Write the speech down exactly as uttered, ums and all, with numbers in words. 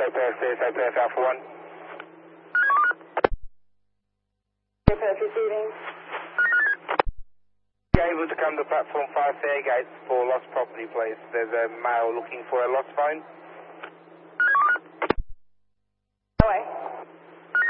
Perth, Perth, Perth, Alpha one. Perth receiving. You're able to come to platform five Fairgate for lost property, please. There's a male looking for a lost phone.